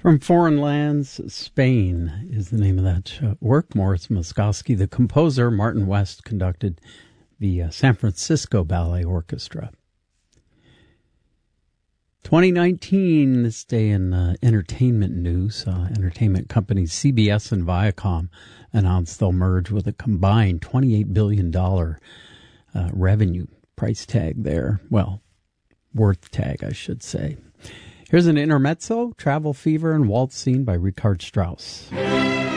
From Foreign Lands, Spain is the name of that work. Morris Moskowski, the composer. Martin West conducted the San Francisco Ballet Orchestra. 2019, this day in entertainment news, entertainment companies CBS and Viacom announced they'll merge with a combined $28 billion revenue price tag there. Well, worth tag, I should say. Here's an intermezzo, Travel Fever and Waltz Scene by Richard Strauss.